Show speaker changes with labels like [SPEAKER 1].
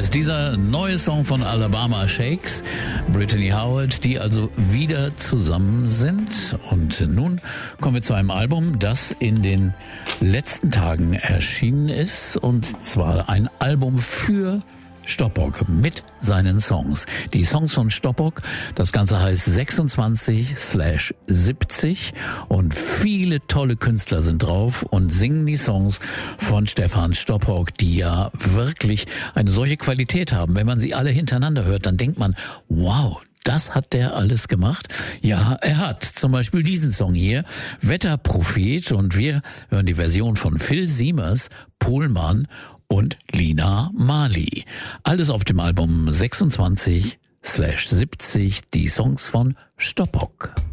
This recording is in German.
[SPEAKER 1] Howard. Dieser neue Song von Alabama Shakes, Brittany Howard, die also wieder zusammen sind. Und nun kommen wir zu einem Album, das in den letzten Tagen erschienen ist. Und zwar ein Album für Stoppock mit seinen Songs. Die Songs von Stoppock, das Ganze heißt 26/70 und viele tolle Künstler sind drauf und singen die Songs von Stefan Stoppock, die ja wirklich eine solche Qualität haben. Wenn man sie alle hintereinander hört, dann denkt man, wow, das hat der alles gemacht? Ja, er hat zum Beispiel diesen Song hier, Wetterprophet, und wir hören die Version von Phil Siemers, Pohlmann und Lina Marley. Alles auf dem Album 26/70, die Songs von Stoppock.